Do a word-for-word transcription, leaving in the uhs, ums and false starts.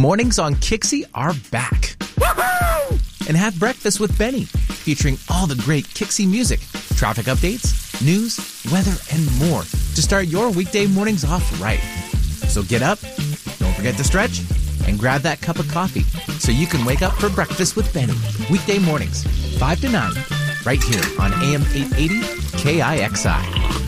Mornings on Kixie are back. Woohoo! And have breakfast with Benny, featuring all the great Kixie music, traffic updates, news, weather, and more to start your weekday mornings off right. So get up, don't forget to stretch, and grab that cup of coffee so you can wake up for breakfast with Benny. Weekday mornings, five to nine, right here on A M eight eighty K I X I.